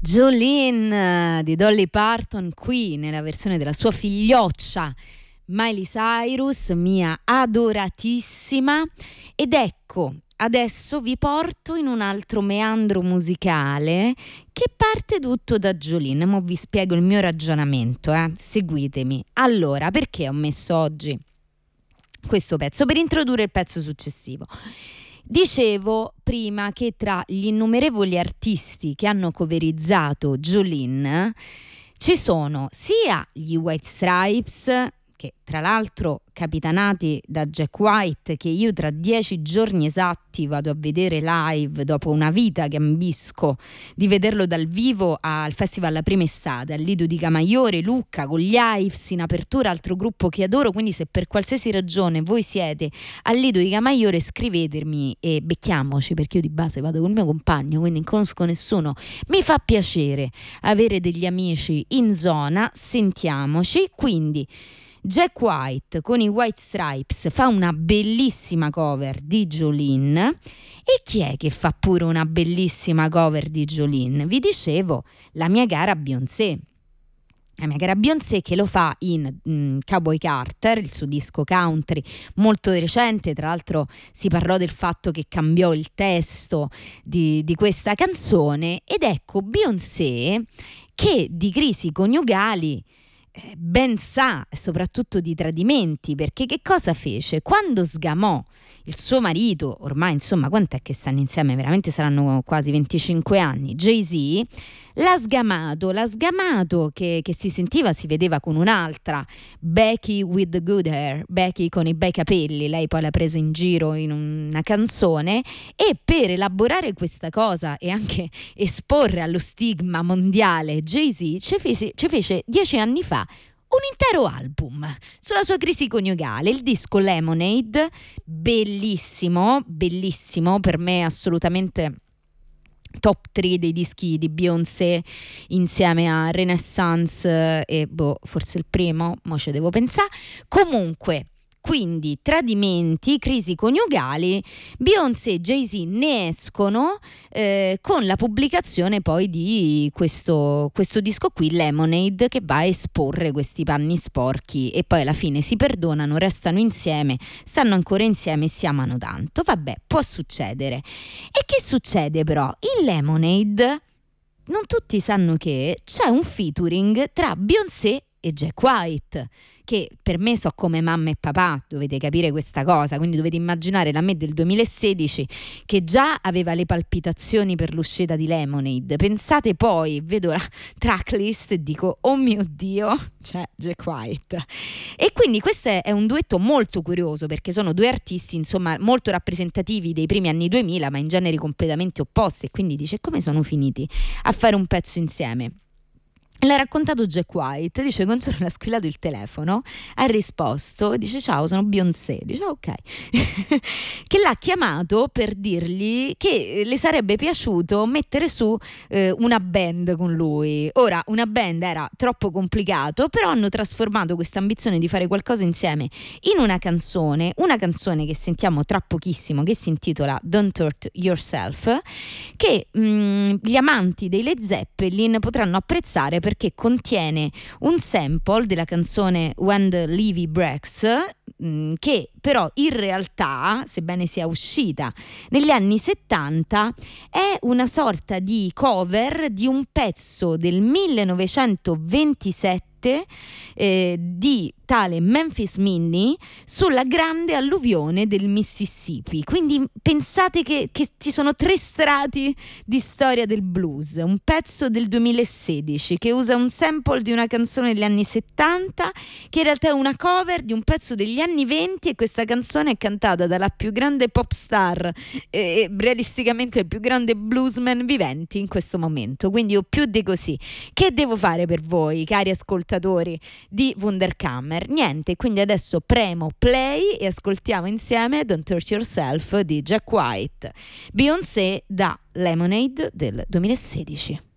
Jolene di Dolly Parton, qui nella versione della sua figlioccia Miley Cyrus, mia adoratissima. Ed ecco, adesso vi porto in un altro meandro musicale che parte tutto da Jolene. Mo vi spiego il mio ragionamento, seguitemi. Allora, perché ho messo oggi questo pezzo? Per introdurre il pezzo successivo. Dicevo prima che tra gli innumerevoli artisti che hanno coverizzato Jolene ci sono sia gli White Stripes, che tra l'altro capitanati da Jack White, che io tra 10 giorni esatti vado a vedere live dopo una vita che ambisco di vederlo dal vivo al Festival La Prima Estate, al Lido di Camaiore, Lucca, con gli Hives in apertura, altro gruppo che adoro. Quindi se per qualsiasi ragione voi siete al Lido di Camaiore, scrivetemi e becchiamoci, perché io di base vado col mio compagno, quindi non conosco nessuno, mi fa piacere avere degli amici in zona, sentiamoci. Quindi Jack White con i White Stripes fa una bellissima cover di Jolene. E chi è che fa pure una bellissima cover di Jolene? Vi dicevo, la mia cara Beyoncé. La mia cara Beyoncé, che lo fa in Cowboy Carter, il suo disco country molto recente. Tra l'altro si parlò del fatto che cambiò il testo di questa canzone. Ed ecco, Beyoncé, che di crisi coniugali ben sa, soprattutto di tradimenti, perché che cosa fece? Quando sgamò il suo marito, ormai insomma quant'è che stanno insieme? Veramente saranno quasi 25 anni, Jay-Z, l'ha sgamato che si sentiva, si vedeva con un'altra, Becky with the good hair, Becky con i bei capelli. Lei poi l'ha presa in giro in una canzone, e per elaborare questa cosa e anche esporre allo stigma mondiale Jay-Z ci fece 10 anni fa un intero album sulla sua crisi coniugale, il disco Lemonade, bellissimo, bellissimo, per me assolutamente top 3 dei dischi di Beyoncé, insieme a Renaissance e forse il primo, mo ci devo pensare. Comunque, quindi tradimenti, crisi coniugali, Beyoncé e Jay-Z ne escono con la pubblicazione poi di questo disco qui, Lemonade, che va a esporre questi panni sporchi, e poi alla fine si perdonano, restano insieme, stanno ancora insieme e si amano tanto. Vabbè, può succedere. E che succede però? In Lemonade non tutti sanno che c'è un featuring tra Beyoncé e Jack White, che per me so come mamma e papà, dovete capire questa cosa. Quindi dovete immaginare la me del 2016 che già aveva le palpitazioni per l'uscita di Lemonade. Pensate poi, vedo la tracklist e dico oh mio Dio, c'è Jack White. E quindi questo è un duetto molto curioso, perché sono due artisti insomma molto rappresentativi dei primi anni 2000, ma in generi completamente opposti. E quindi dice, come sono finiti a fare un pezzo insieme? L'ha raccontato Jack White, dice che un giorno ha squillato il telefono, ha risposto, dice ciao, sono Beyoncé, dice ok, che l'ha chiamato per dirgli che le sarebbe piaciuto mettere su una band con lui. Ora, una band era troppo complicato, però hanno trasformato questa ambizione di fare qualcosa insieme in una canzone che sentiamo tra pochissimo, che si intitola Don't Hurt Yourself, che gli amanti dei Led Zeppelin potranno apprezzare perché contiene un sample della canzone When the Levee Breaks, che però in realtà, sebbene sia uscita negli anni 70, è una sorta di cover di un pezzo del 1927 di tale Memphis Minnie sulla grande alluvione del Mississippi. Quindi pensate che ci sono 3 strati di storia del blues. Un pezzo del 2016 che usa un sample di una canzone degli anni 70, che in realtà è una cover di un pezzo degli anni 20, e questa canzone è cantata dalla più grande pop star e realisticamente il più grande bluesman viventi in questo momento. Quindi io più di così che devo fare per voi, cari ascoltatori di Wunderkammer? Niente, quindi adesso premo play e ascoltiamo insieme Don't Hurt Yourself di Jack White, Beyoncé da Lemonade del 2016.